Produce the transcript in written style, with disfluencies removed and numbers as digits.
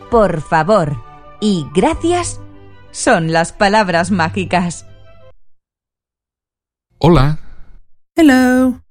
por favor y gracias son las palabras mágicas. Hola. Hello.